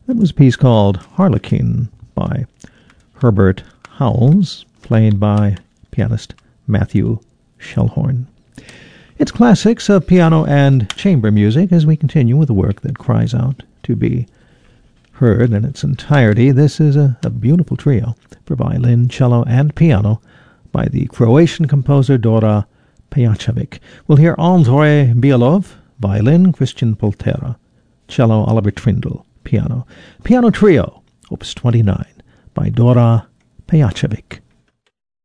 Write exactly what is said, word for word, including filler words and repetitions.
That was a piece called Harlequin by Herbert Howells, played by pianist Matthew Schellhorn. It's classics of piano and chamber music as we continue with a work that cries out to be heard in its entirety. This is a, a beautiful trio for violin, cello, and piano by the Croatian composer Dora Pejacevic. We'll hear Andrei Bialov, violin, Christian Poltera, cello, Oliver Trindle, piano. Piano Trio, Opus twenty-nine, by Dora Pejacevic.